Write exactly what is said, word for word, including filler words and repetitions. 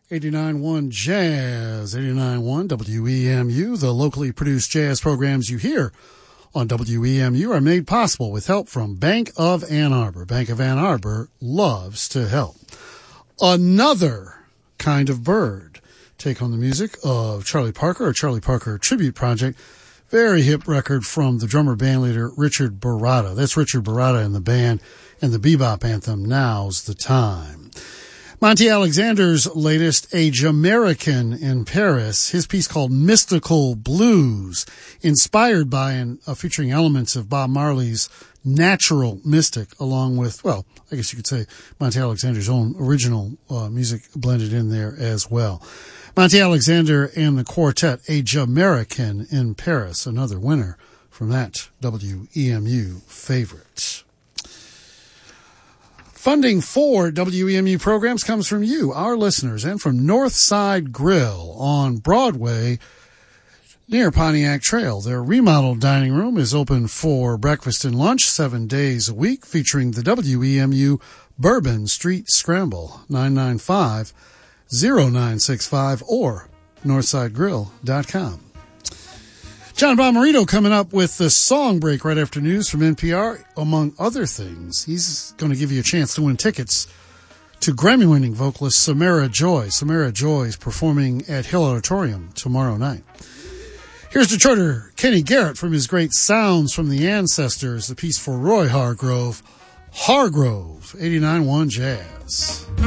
eighty-nine point one Jazz, eighty-nine point one W E M U. The locally produced jazz programs you hear on W E M U are made possible with help from Bank of Ann Arbor. Bank of Ann Arbor loves to help. Another Kind of Bird. Take on the music of Charlie Parker, or Charlie Parker Tribute Project. Very hip record from the drummer bandleader Richard Baratta. That's Richard Baratta and the band, and the bebop anthem, Now's the Time. Monty Alexander's latest, A Jamaican in Paris, his piece called Mystical Blues, inspired by and uh, featuring elements of Bob Marley's Natural Mystic, along with, well, I guess you could say Monty Alexander's own original uh, music blended in there as well. Monty Alexander and the quartet, A Jamaican in Paris, another winner from that W E M U favorite. Funding for W E M U programs comes from you, our listeners, and from Northside Grill on Broadway near Pontiac Trail. Their remodeled dining room is open for breakfast and lunch seven days a week, featuring the W E M U Bourbon Street Scramble, nine nine five, zero nine six five, or northside grill dot com. John Bomarito coming up with the song break right after news from N P R. Among other things, he's going to give you a chance to win tickets to Grammy-winning vocalist Samara Joy. Samara Joy is performing at Hill Auditorium tomorrow night. Here's Detroiter Kenny Garrett from his great Sounds from the Ancestors, the piece for Roy Hargrove, Hargrove, eighty-nine point one Jazz.